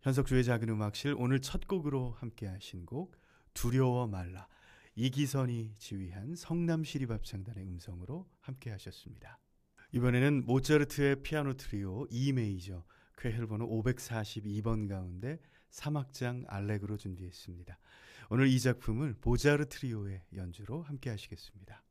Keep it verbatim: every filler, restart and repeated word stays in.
현석주의 작은 음악실 오늘 첫 곡으로 함께 하신 곡 두려워 말라, 이기선이 지휘한 성남시립합창단의 음성으로 함께 하셨습니다. 이번에는 모차르트의 피아노 트리오 E 메이저 쾌헬 번호 오백사십이 번 가운데 삼 악장 알레그로 준비했습니다. 오늘 이 작품을 보자르 트리오의 연주로 함께 하시겠습니다.